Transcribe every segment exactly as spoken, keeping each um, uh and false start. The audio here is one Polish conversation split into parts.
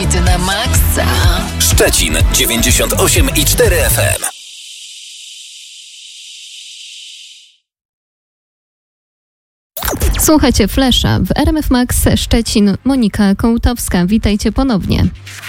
hity na maksa. Szczecin dziewięćdziesiąt osiem i cztery F M. Słuchajcie Flesza w R M F Max Szczecin. Monika Kołtowska, witajcie ponownie.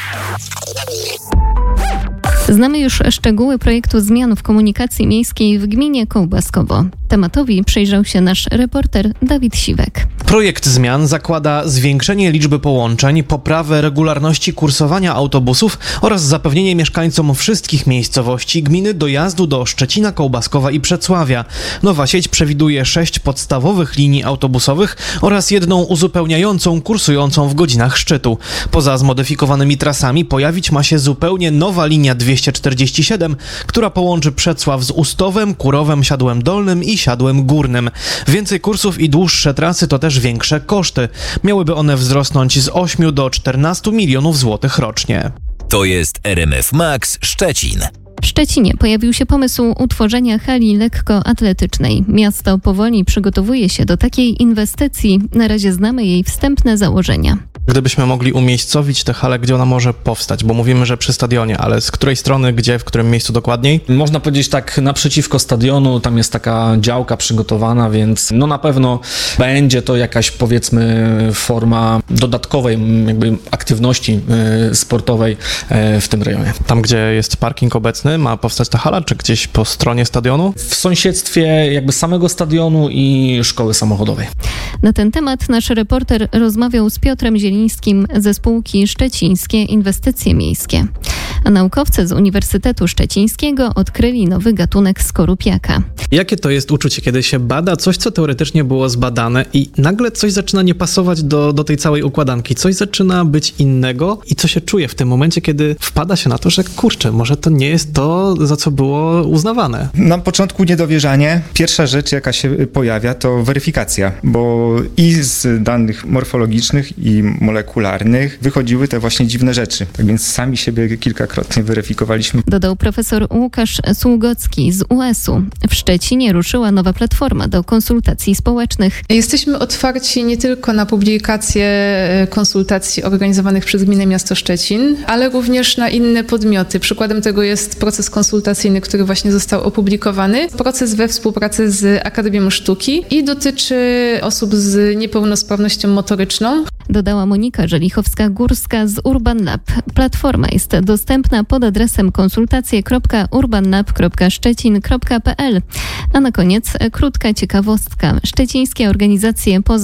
Znamy już szczegóły projektu zmian w komunikacji miejskiej w gminie Kołbaskowo. Tematowi przyjrzał się nasz reporter Dawid Siwek. Projekt zmian zakłada zwiększenie liczby połączeń, poprawę regularności kursowania autobusów oraz zapewnienie mieszkańcom wszystkich miejscowości gminy dojazdu do Szczecina, Kołbaskowa i Przecławia. Nowa sieć przewiduje sześć podstawowych linii autobusowych oraz jedną uzupełniającą kursującą w godzinach szczytu. Poza zmodyfikowanymi trasami pojawić ma się zupełnie nowa linia dwieście czterdzieści siedem, która połączy Przecław z Ustowem, Kurowem, Siadłem Dolnym i Siadłem Górnym. Więcej kursów i dłuższe trasy to też większe koszty. Miałyby one wzrosnąć z ośmiu do czternastu milionów złotych rocznie. To jest R M F Max Szczecin. W Szczecinie pojawił się pomysł utworzenia hali lekkoatletycznej. Miasto powoli przygotowuje się do takiej inwestycji. Na razie znamy jej wstępne założenia. Gdybyśmy mogli umiejscowić tę halę, gdzie ona może powstać, bo mówimy, że przy stadionie, ale z której strony, gdzie, w którym miejscu dokładniej? Można powiedzieć tak, naprzeciwko stadionu, tam jest taka działka przygotowana, więc no na pewno będzie to jakaś, powiedzmy, forma dodatkowej jakby aktywności sportowej w tym rejonie. Tam, gdzie jest parking obecny, ma powstać ta hala, czy gdzieś po stronie stadionu? W sąsiedztwie jakby samego stadionu i szkoły samochodowej. Na ten temat nasz reporter rozmawiał z Piotrem Zielińskim ze spółki Szczecińskie Inwestycje Miejskie. A naukowcy z Uniwersytetu Szczecińskiego odkryli nowy gatunek skorupiaka. Jakie to jest uczucie, kiedy się bada coś, co teoretycznie było zbadane i nagle coś zaczyna nie pasować do, do tej całej układanki, coś zaczyna być innego i co się czuje w tym momencie, kiedy wpada się na to, że kurczę, może to nie jest to, za co było uznawane. Na początku niedowierzanie. Pierwsza rzecz, jaka się pojawia, to weryfikacja, bo i z danych morfologicznych i molekularnych wychodziły te właśnie dziwne rzeczy. Tak więc sami siebie kilkakrotnie weryfikowaliśmy. Dodał profesor Łukasz Sługocki z U S u. W Szczecinie ruszyła nowa platforma do konsultacji społecznych. Jesteśmy otwarci nie tylko na publikacje konsultacji organizowanych przez Gminę Miasto Szczecin, ale również na inne podmioty. Przykładem tego jest proces konsultacyjny, który właśnie został opublikowany. Proces we współpracy z Akademią Sztuki i dotyczy osób z niepełnosprawnością motoryczną. Dodała Monika Żelichowska-Górska z Urban Lab. Platforma jest dostępna pod adresem konsultacje kropka urbanlab kropka szczecin kropka p l. A na koniec krótka ciekawostka. Szczecińskie organizacje poza